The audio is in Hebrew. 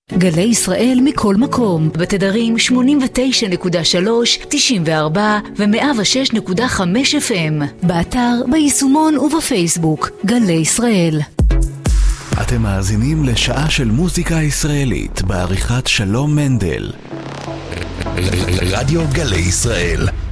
גלי ישראל מכל מקום, בתדרים 89.3, 94 ו-106.5 FM, באתר, ביישומון ובפייסבוק, גלי ישראל. אתם מאזינים לשעה של מוזיקה ישראלית בעריכת שלום מנדל. רדיו גלי ישראל.